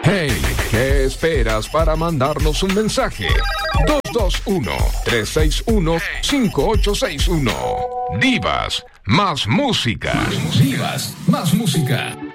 Hey, ¿qué esperas para mandarnos un mensaje? 221-361-5861. Divas, más música. Divas, más música.